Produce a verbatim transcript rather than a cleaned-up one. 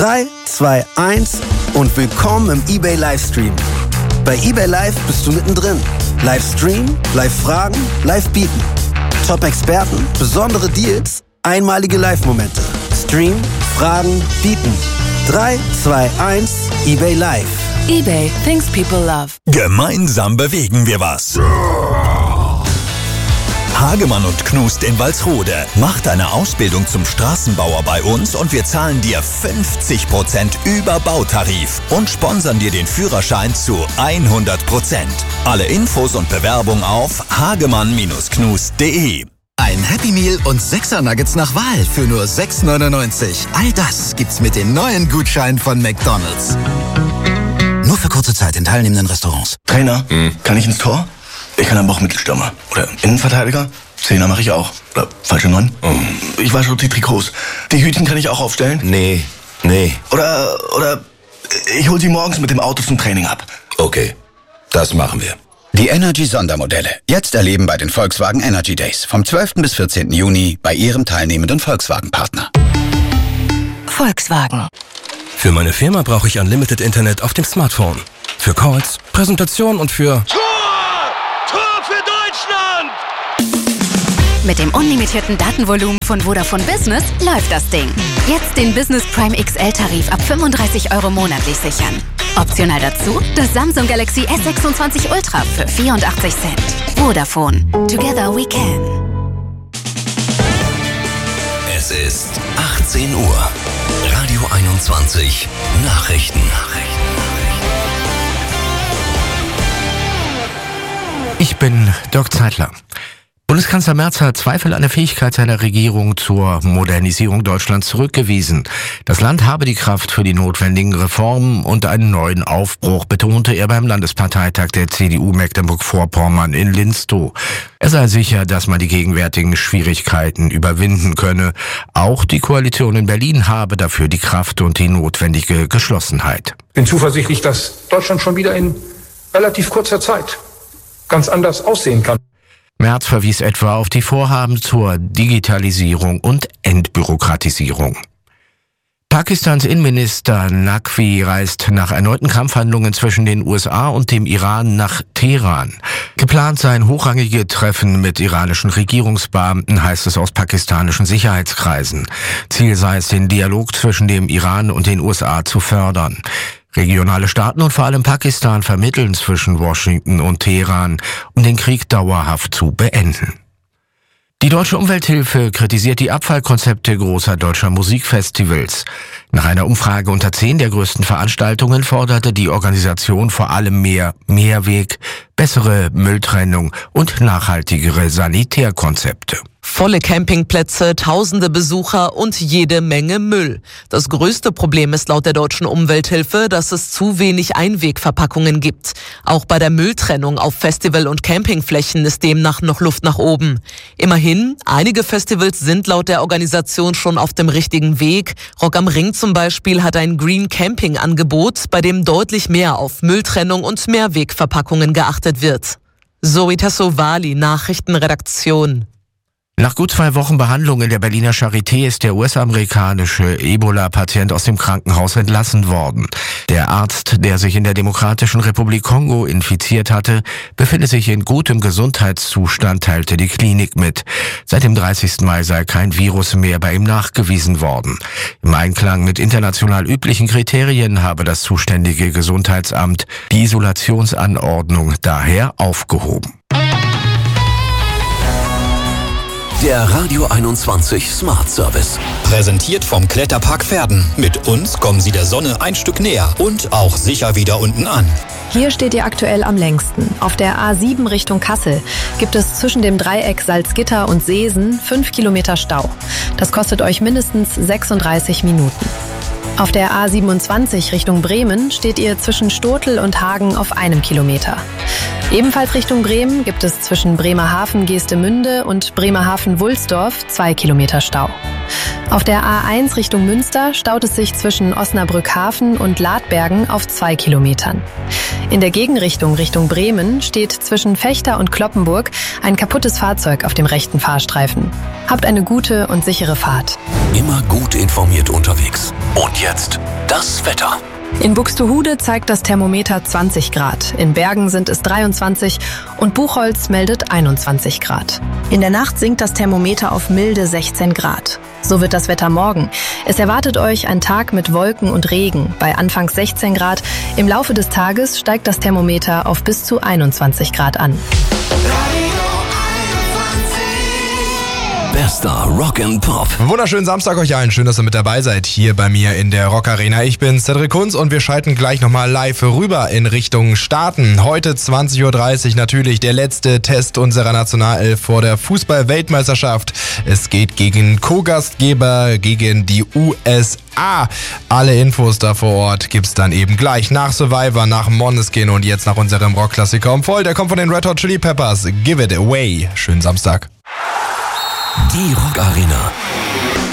drei, zwei, eins und willkommen im eBay Livestream. Bei eBay Live bist du mittendrin. Live streamen, live fragen, live bieten. Top-Experten, besondere Deals, einmalige Live-Momente. Stream, fragen, bieten. drei, zwei, eins, eBay Live. eBay, things people love. Gemeinsam bewegen wir was. Hagemann und Knust in Walsrode. Mach deine Ausbildung zum Straßenbauer bei uns und wir zahlen dir fünfzig Prozent über Bautarif und sponsern dir den Führerschein zu hundert Prozent. Alle Infos und Bewerbung auf hagemann Bindestrich knust punkt de. Ein Happy Meal und sechser Nuggets nach Wahl für nur sechs neunundneunzig. All das gibt's mit den neuen Gutscheinen von McDonald's. Nur für kurze Zeit in teilnehmenden Restaurants. Trainer, hm. kann ich ins Tor? Ich kann aber auch Mittelstürmer. Oder Innenverteidiger. Zehner mache ich auch. Oder falsche Neun. Oh. Ich wasche auch die Trikots. Die Hütchen kann ich auch aufstellen? Nee, nee. Oder, oder ich hol sie morgens mit dem Auto zum Training ab. Okay, das machen wir. Die Energy-Sondermodelle. Jetzt erleben bei den Volkswagen Energy Days. Vom zwölften bis vierzehnten Juni bei Ihrem teilnehmenden Volkswagen-Partner. Volkswagen. Für meine Firma brauche ich Unlimited Internet auf dem Smartphone. Für Calls, Präsentation und für... Mit dem unlimitierten Datenvolumen von Vodafone Business läuft das Ding. Jetzt den Business Prime X L-Tarif ab fünfunddreißig Euro monatlich sichern. Optional dazu das Samsung Galaxy S sechsundzwanzig Ultra für vierundachtzig Cent. Vodafone. Together we can. Es ist achtzehn Uhr. Radio einundzwanzig. Nachrichten. Ich bin Dirk Zeitler. Bundeskanzler Merz hat Zweifel an der Fähigkeit seiner Regierung zur Modernisierung Deutschlands zurückgewiesen. Das Land habe die Kraft für die notwendigen Reformen und einen neuen Aufbruch, betonte er beim Landesparteitag der C D U Mecklenburg-Vorpommern in Linstow. Er sei sicher, dass man die gegenwärtigen Schwierigkeiten überwinden könne. Auch die Koalition in Berlin habe dafür die Kraft und die notwendige Geschlossenheit. Ich bin zuversichtlich, dass Deutschland schon wieder in relativ kurzer Zeit ganz anders aussehen kann. Merz verwies etwa auf die Vorhaben zur Digitalisierung und Entbürokratisierung. Pakistans Innenminister Naqvi reist nach erneuten Kampfhandlungen zwischen den U S A und dem Iran nach Teheran. Geplant seien hochrangige Treffen mit iranischen Regierungsbeamten, heißt es aus pakistanischen Sicherheitskreisen. Ziel sei es, den Dialog zwischen dem Iran und den U S A zu fördern. Regionale Staaten und vor allem Pakistan vermitteln zwischen Washington und Teheran, um den Krieg dauerhaft zu beenden. Die Deutsche Umwelthilfe kritisiert die Abfallkonzepte großer deutscher Musikfestivals. Nach einer Umfrage unter zehn der größten Veranstaltungen forderte die Organisation vor allem mehr Mehrweg, bessere Mülltrennung und nachhaltigere Sanitärkonzepte. Volle Campingplätze, tausende Besucher und jede Menge Müll. Das größte Problem ist laut der Deutschen Umwelthilfe, dass es zu wenig Einwegverpackungen gibt. Auch bei der Mülltrennung auf Festival- und Campingflächen ist demnach noch Luft nach oben. Immerhin, einige Festivals sind laut der Organisation schon auf dem richtigen Weg. Rock am Ring zum Beispiel hat ein Green Camping Angebot, bei dem deutlich mehr auf Mülltrennung und Mehrwegverpackungen geachtet wird. Zoe Tassovali, Nachrichtenredaktion. Nach gut zwei Wochen Behandlung in der Berliner Charité ist der U S-amerikanische Ebola-Patient aus dem Krankenhaus entlassen worden. Der Arzt, der sich in der Demokratischen Republik Kongo infiziert hatte, befindet sich in gutem Gesundheitszustand, teilte die Klinik mit. Seit dem dreißigsten Mai sei kein Virus mehr bei ihm nachgewiesen worden. Im Einklang mit international üblichen Kriterien habe das zuständige Gesundheitsamt die Isolationsanordnung daher aufgehoben. Der Radio einundzwanzig Smart Service. Präsentiert vom Kletterpark Verden. Mit uns kommen Sie der Sonne ein Stück näher und auch sicher wieder unten an. Hier steht ihr aktuell am längsten. Auf der A sieben Richtung Kassel gibt es zwischen dem Dreieck Salzgitter und Seesen fünf Kilometer Stau. Das kostet euch mindestens sechsunddreißig Minuten. Auf der A siebenundzwanzig Richtung Bremen steht ihr zwischen Stotel und Hagen auf einem Kilometer. Ebenfalls Richtung Bremen gibt es zwischen Bremerhaven-Geestemünde und Bremerhaven-Wulsdorf zwei Kilometer Stau. Auf der A eins Richtung Münster staut es sich zwischen Osnabrück-Hafen und Ladbergen auf zwei Kilometern. In der Gegenrichtung Richtung Bremen steht zwischen Vechta und Cloppenburg ein kaputtes Fahrzeug auf dem rechten Fahrstreifen. Habt eine gute und sichere Fahrt. Immer gut informiert unterwegs. Und jetzt das Wetter. In Buxtehude zeigt das Thermometer zwanzig Grad. In Bergen sind es dreiundzwanzig und Buchholz meldet einundzwanzig Grad. In der Nacht sinkt das Thermometer auf milde sechzehn Grad. So wird das Wetter morgen. Es erwartet euch ein Tag mit Wolken und Regen bei anfangs sechzehn Grad. Im Laufe des Tages steigt das Thermometer auf bis zu einundzwanzig Grad an. Bester Rock and Pop. Wunderschönen Samstag euch allen. Schön, dass ihr mit dabei seid hier bei mir in der Rock Arena. Ich bin Cedric Kunz und wir schalten gleich nochmal live rüber in Richtung Staaten. Heute zwanzig Uhr dreißig natürlich der letzte Test unserer Nationalelf vor der Fußball-Weltmeisterschaft. Es geht gegen Co-Gastgeber, gegen die U S A. Alle Infos da vor Ort gibt's dann eben gleich nach Survivor, nach Måneskin und jetzt nach unserem Rockklassiker um voll. Der kommt von den Red Hot Chili Peppers. Give it away. Schönen Samstag. Die Rock Arena.